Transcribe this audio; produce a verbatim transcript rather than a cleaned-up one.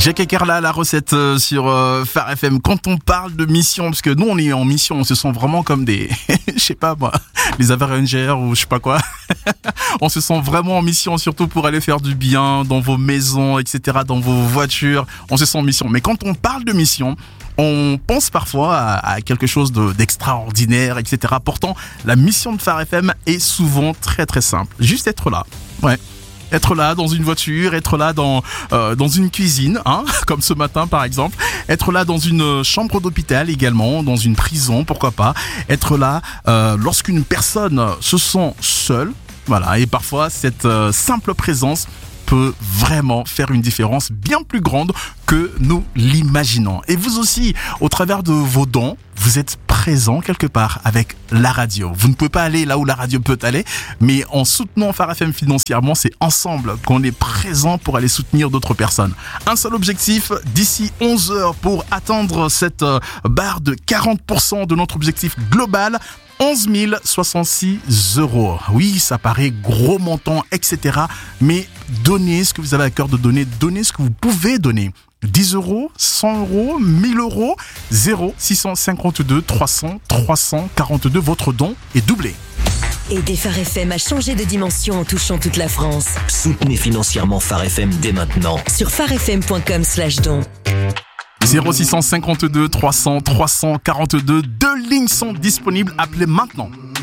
Jacques et Carla, la recette euh, sur euh, Phare F M. Quand on parle de mission, parce que nous on est en mission, on se sent vraiment comme des, je sais pas moi, les Avengers ou je sais pas quoi. On se sent vraiment en mission, surtout pour aller faire du bien dans vos maisons, et cetera, dans vos voitures. On se sent en mission. Mais quand on parle de mission, on pense parfois à, à quelque chose de, d'extraordinaire, et cetera. Pourtant, la mission de Phare F M est souvent très très simple. Juste être là. Ouais. Être là dans une voiture, être là dans euh, dans une cuisine, hein, comme ce matin par exemple, être là dans une chambre d'hôpital également, dans une prison, pourquoi pas, être là euh, lorsqu'une personne se sent seule, voilà, et parfois cette euh, simple présence peut vraiment faire une différence bien plus grande que nous l'imaginons. Et vous aussi, au travers de vos dons, vous êtes présent quelque part avec la radio. Vous ne pouvez pas aller là où la radio peut aller, mais en soutenant Phare F M financièrement, c'est ensemble qu'on est présent pour aller soutenir d'autres personnes. Un seul objectif, d'ici onze heures pour atteindre cette barre de quarante pour cent de notre objectif global, onze mille soixante-six euros. Oui, ça paraît gros montant, et cetera. Mais donnez ce que vous avez à cœur de donner, donnez ce que vous pouvez donner. dix euros, cent euros, mille euros, zéro six cent cinquante-deux trois cents trois cent quarante-deux. Votre don est doublé. Aidez Phare F M à changer de dimension en touchant toute la France. Soutenez financièrement Phare F M dès maintenant. Sur pharefm point com slash don. zéro six cent cinquante-deux trois cents trois cent quarante-deux. Deux lignes sont disponibles. Appelez maintenant.